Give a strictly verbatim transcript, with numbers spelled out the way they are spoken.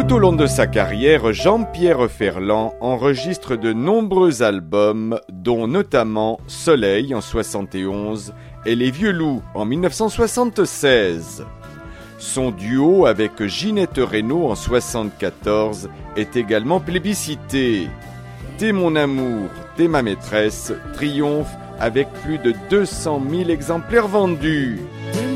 Tout au long de sa carrière, Jean-Pierre Ferland enregistre de nombreux albums, dont notamment Soleil en soixante et onze et Les Vieux Loups en mille neuf cent soixante-seize. Son duo avec Ginette Renaud en soixante-quatorze est également plébiscité. T'es mon amour, t'es ma maîtresse triomphe avec plus de deux cent mille exemplaires vendus.